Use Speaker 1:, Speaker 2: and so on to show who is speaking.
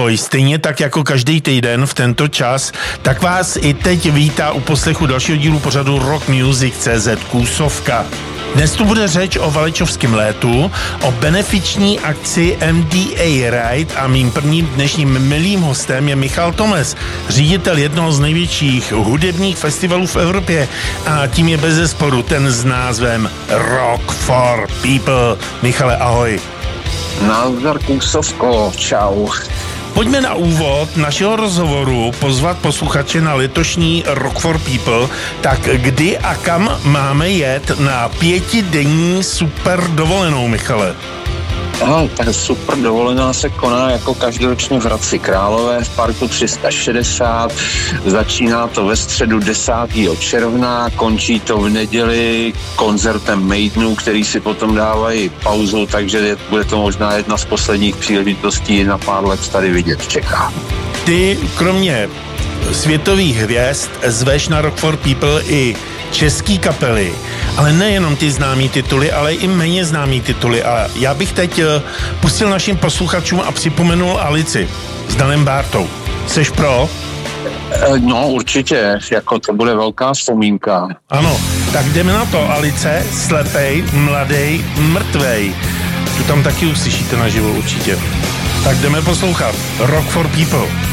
Speaker 1: Ahoj, stejně tak jako každý týden v tento čas, tak vás i teď vítá u poslechu dalšího dílu pořadu Rock Music CZ Kůsovka. Dnes tu bude řeč o Valičovském létu, o benefiční akci MDA Ride a mým prvním dnešním milým hostem je Michal Tomes, ředitel jednoho z největších hudebních festivalů v Evropě a tím je bezesporu ten s názvem Rock for People. Michale, ahoj.
Speaker 2: Nazdar Kůsovko, čau.
Speaker 1: Pojďme na úvod našeho rozhovoru pozvat posluchače na letošní Rock for People. Tak kdy a kam máme jet na 5denní super dovolenou, Michale?
Speaker 2: Aha, tak super dovolená se koná jako každoročně v Hradci Králové v parku 360. Začíná to ve středu 10. června, končí to v neděli koncertem Maidenu, který si potom dávají pauzu, takže bude to možná jedna z posledních příležitostí na pár let tady vidět v Čechách.
Speaker 1: Ty kromě světových hvězd zveš na Rock for People i český kapely, ale nejenom ty známý tituly, ale i méně známý tituly. A já bych teď pustil našim posluchačům a připomenul Alici s Danem Bártou. Seš pro?
Speaker 2: No určitě, jako to bude velká vzpomínka.
Speaker 1: Ano, tak jdeme na to. Alice, slepej, mladej, mrtvej. Tu tam taky uslyšíte naživo určitě. Tak jdeme poslouchat Rock for People.